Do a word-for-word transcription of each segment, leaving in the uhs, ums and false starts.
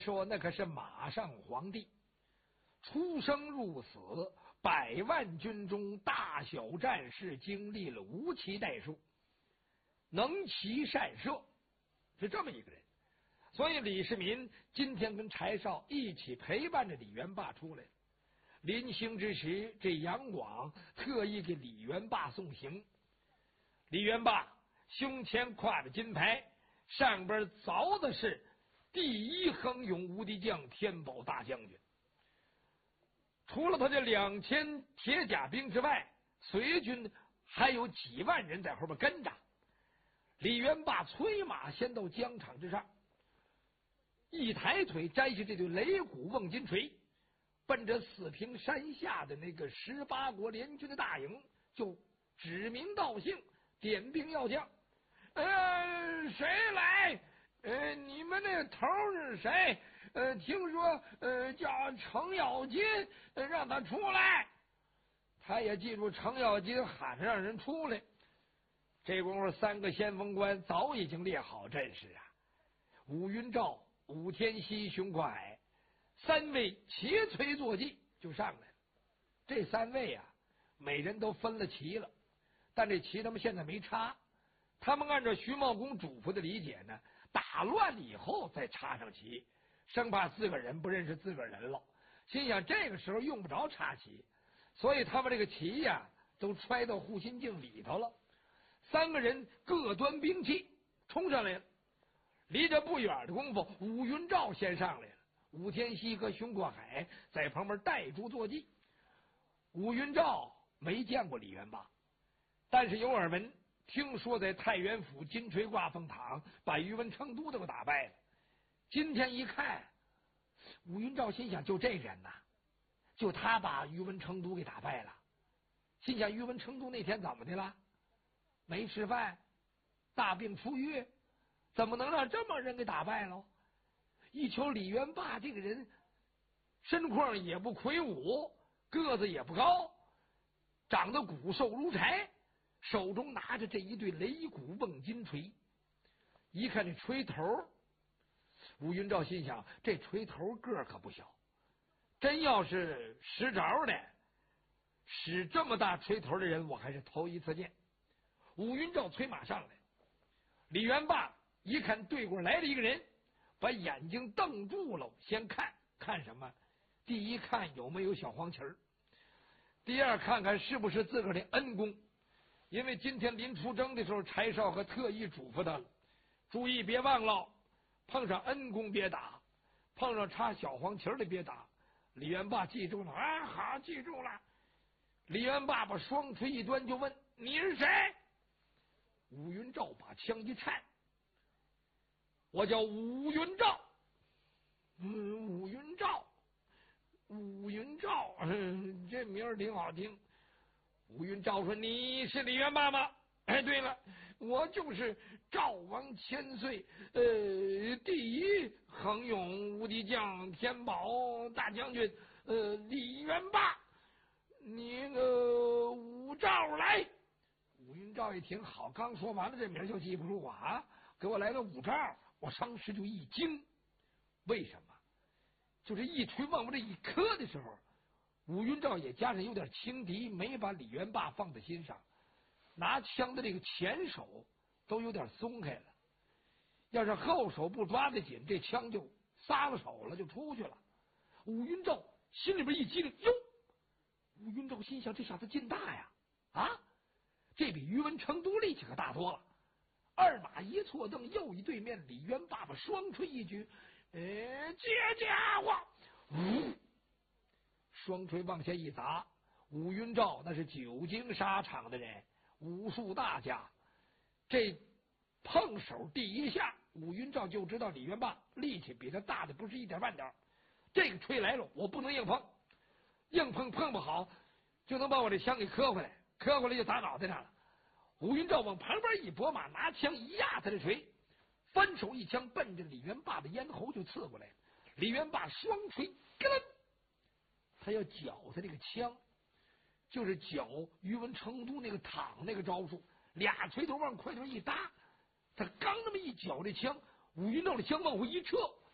说那可是马上皇帝，出生入死，百万军中大小战事经历了无期代数，能骑善射，是这么一个人。所以李世民今天跟柴绍一起陪伴着李元霸出来了。临行之时，这杨广特意给李元霸送行。李元霸胸前挎着金牌，上边凿的是第一横勇无敌将天宝大将军。除了他这两千铁甲兵之外，随军还有几万人在后边跟着。李元霸催马先到疆场之上，一抬腿摘下这对擂鼓瓮金锤，奔着四平山下的那个十八国联军的大营，就指名道姓点兵要将。呃，谁来？呃，你们那头是谁？呃，听说呃叫程咬金，呃，让他出来。他也记住程咬金喊着让人出来。这功夫，三个先锋官早已经列好阵势啊。武云照、武天锡、熊阔海三位齐催坐骑就上来了。这三位啊，每人都分了旗了，但这旗他们现在没插。他们按照徐茂公嘱咐的理解呢，打乱了以后再插上旗，生怕自个儿人不认识自个儿人了。心想这个时候用不着插旗，所以他们这个旗呀、啊、都揣到护心镜里头了。三个人各端兵器冲上来了。离着不远的功夫，武云照先上来了，武天锡和熊阔海在旁边带住坐骑。武云照没见过李元霸，但是有耳闻，听说在太原府金锤挂凤堂把宇文成都都给打败了。今天一看，武云照心想，就这人呐，就他把宇文成都给打败了。心想，宇文成都那天怎么的了？没吃饭，大病初愈，怎么能让这么人给打败了？一瞅李元霸这个人，身况也不魁梧，个子也不高，长得骨瘦如柴，手中拿着这一对擂鼓瓮金锤。一看这锤头，武云照心想，这锤头个儿可不小，真要是使着的，使这么大锤头的人我还是头一次见。武云照催马上来，李元霸一看对过来了一个人，把眼睛瞪住了，先看看什么？第一看有没有小黄旗儿，第二看看是不是自个儿的恩公。因为今天临出征的时候，柴绍和特意嘱咐他了，注意别忘了，碰上恩公别打，碰上插小黄旗的别打。李元霸记住了啊，好，记住了。李元霸把双锤一端就问：“你是谁？”武云照把枪一颤：“我叫武云照。”嗯，武云照，武云照，嗯，这名儿挺好听。武云照说：“你是李元霸吗？”哎，对了，我就是赵王千岁，呃，第一横勇无敌将天宝大将军，呃，李元霸。你那个武照来。武云照一听，好，刚说完了，这名就记不住啊！给我来个武照，我当时就一惊。为什么？就是一锤往我这一磕的时候，武云照也加上有点轻敌，没把李元霸放在心上，拿枪的这个前手都有点松开了。要是后手不抓得紧，这枪就撒了手了，就出去了。武云照心里边一激灵，哟！武云照心想，这小子劲大呀！啊！这比宇文成都力气可大多了。二马一错蹬，又一对面，李元霸把双锤一举，呃，这家伙，呜，双锤往下一砸。武云照那是久经沙场的人，武术大家，这碰手第一下，武云照就知道李元霸力气比他大的不是一点半点。这个锤来了，我不能硬碰，硬碰碰不好，就能把我这枪给磕回来。磕过来就打脑袋上了。武云照往旁边一拨马，拿枪一压他的锤，翻手一枪奔着李元霸的咽喉就刺过来。李元霸双锤咯楞，他要绞他这个枪，就是绞宇文成都那个躺那个招数，俩锤头往块头一搭，他刚那么一绞这枪，武云照的枪往回一撤，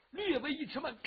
略微一迟慢，